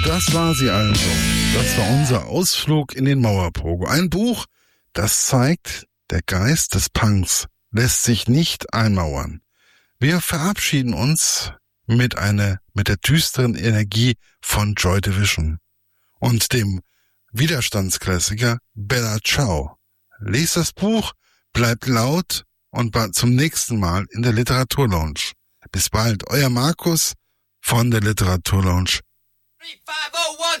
Das war sie also. Das war unser Ausflug in den Mauerpogo. Ein Buch, das zeigt, der Geist des Punks lässt sich nicht einmauern. Wir verabschieden uns mit der düsteren Energie von Joy Division und dem Widerstandsklassiker Bella Ciao. Lest das Buch, bleibt laut und zum nächsten Mal in der Literaturlounge. Bis bald, euer Markus von der Literaturlounge. 3, 5, 0, 1.